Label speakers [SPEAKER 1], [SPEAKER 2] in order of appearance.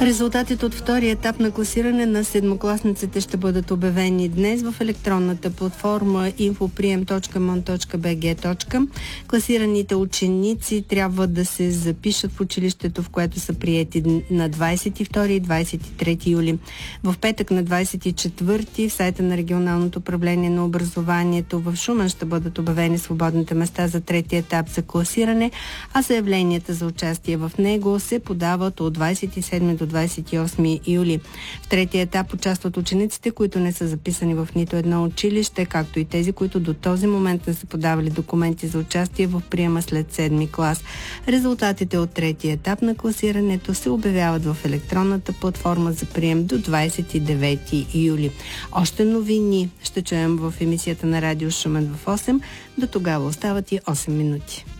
[SPEAKER 1] Резултатите от втория етап на класиране на седмокласниците ще бъдат обявени днес в електронната платформа info.priем.mon.bg. Класираните ученици трябва да се запишат в училището, в което са приети на 22 и 23 юли. В петък на 24 в сайта на Регионалното управление на образованието в Шумен ще бъдат обявени свободните места за третия етап за класиране, а заявленията за участие в него се подават от 27 до 28 юли. В третия етап участват учениците, които не са записани в нито едно училище, както и тези, които до този момент не са подавали документи за участие в приема след 7 клас. Резултатите от третия етап на класирането се обявяват в електронната платформа за прием до 29 юли. Още новини ще чуем в емисията на Радио Шумен в 8. До тогава остават и 8 минути.